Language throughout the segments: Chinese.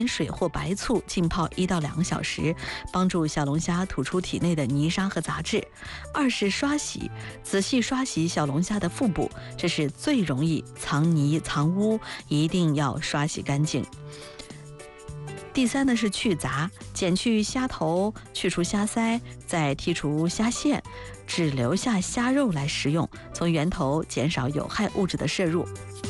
水或白醋浸泡1到2个小时，帮助小龙虾吐出体内的泥沙和杂质。2是刷洗，仔细刷洗小龙虾的腹部，这是最容易藏泥藏污，一定要刷洗干净。第3呢是去杂，剪去虾头，去除虾鳃，再剔除虾线，只留下虾肉来食用，从源头减少有害物质的摄入。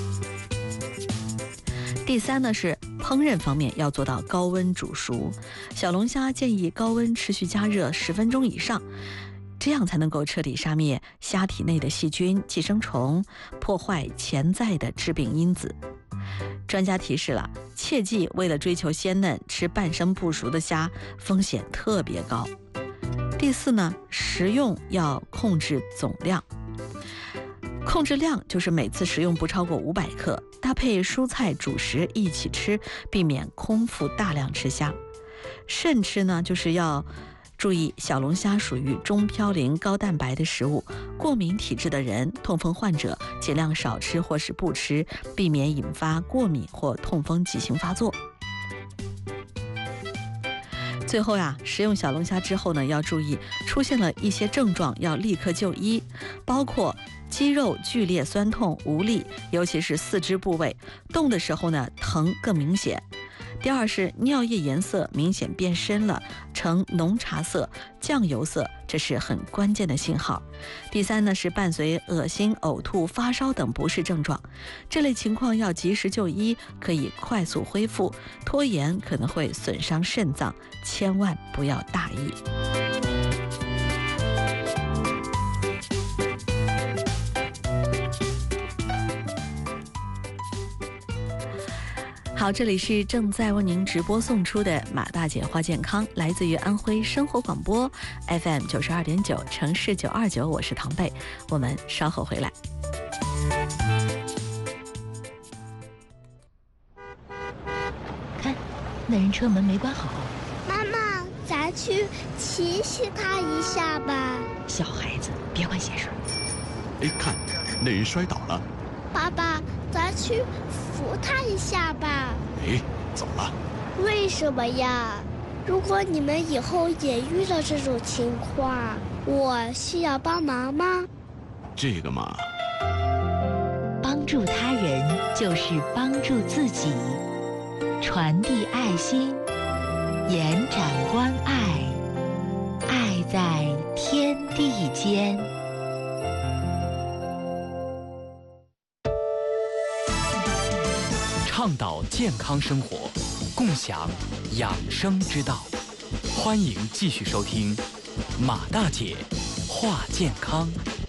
第3呢是烹饪方面要做到高温煮熟，小龙虾建议高温持续加热10分钟以上，这样才能够彻底杀灭虾体内的细菌、寄生虫，破坏潜在的致病因子。专家提示了，切记为了追求鲜嫩，吃半生不熟的虾风险特别高。第4呢，食用要控制总量。控制量就是每次食用不超过500克，搭配蔬菜主食一起吃，避免空腹大量吃虾。慎吃呢，就是要注意小龙虾属于中嘌呤高蛋白的食物，过敏体质的人、痛风患者尽量少吃或是不吃，避免引发过敏或痛风急性发作。最后呀，食用小龙虾之后呢，要注意出现了一些症状要立刻就医，包括肌肉剧烈酸痛无力，尤其是四肢部位，动的时候呢疼更明显。第2是尿液颜色明显变深了，呈浓茶色、酱油色，这是很关键的信号。第3呢是伴随恶心、呕吐、发烧等不适症状，这类情况要及时就医，可以快速恢复，拖延可能会损伤肾脏，千万不要大意。好，这里是正在为您直播送出的马大姐话健康，来自于安徽生活广播 FM 92.9城市929，我是唐贝，我们稍后回来。 看，那人车门没关好。 妈妈，咱去提醒他一下吧。 小孩子别管闲事。 哎，看，那人摔倒了。 爸爸，咱去扶他一下吧。 哎，走了。 为什么呀？如果你们以后也遇到这种情况，我需要帮忙吗？ 这个嘛， 帮助他人就是帮助自己，传递爱心，延展关爱，爱在天地间。 倡导健康生活，共享养生之道。欢迎继续收听马大姐话健康。